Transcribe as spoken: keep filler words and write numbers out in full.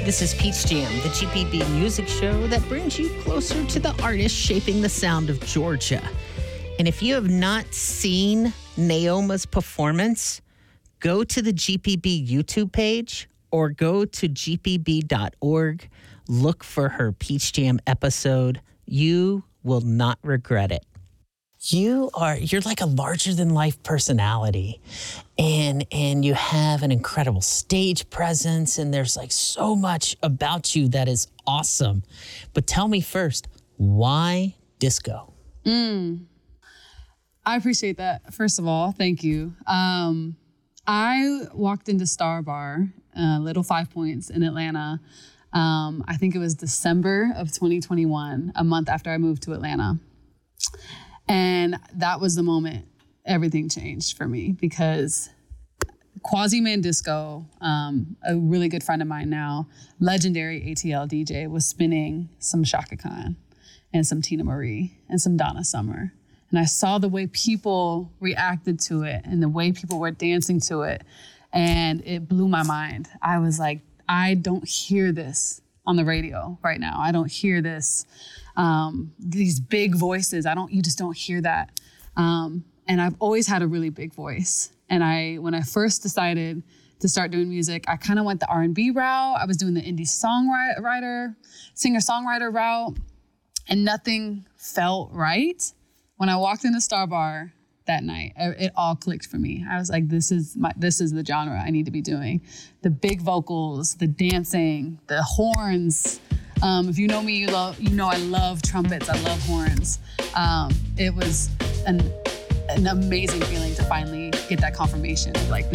This is Peach Jam, the G P B music show that brings you closer to the artists shaping the sound of Georgia. And if you have not seen Naoma's performance, go to the G P B YouTube page or go to G P B dot org. Look for her Peach Jam episode. You will not regret it. You are, you're like a larger than life personality, and and you have an incredible stage presence, and there's like so much about you that is awesome. But tell me first, why disco? Mm. I appreciate that. First of all, thank you. Um, I walked into Star Bar, uh, Little Five Points in Atlanta. Um, I think it was December of twenty twenty-one, a month after I moved to Atlanta. And that was the moment everything changed for me, because Quasiman Disco, um, a really good friend of mine now, legendary A T L D J, was spinning some Chaka Khan and some Tina Marie and some Donna Summer. And I saw the way people reacted to it and the way people were dancing to it. And it blew my mind. I was like, I don't hear this on the radio right now. I don't hear this. Um, these big voices, I don't, you just don't hear that. Um, and I've always had a really big voice. And I, when I first decided to start doing music, I kind of went the R and B route. I was doing the indie songwriter, singer-songwriter route, and nothing felt right. When I walked into Star Bar that night, it all clicked for me. I was like, this is my, this is the genre I need to be doing. The big vocals, the dancing, the horns. Um, if you know me, you love, you know I love trumpets, I love horns. Um, it was an, an amazing feeling to finally get that confirmation of like,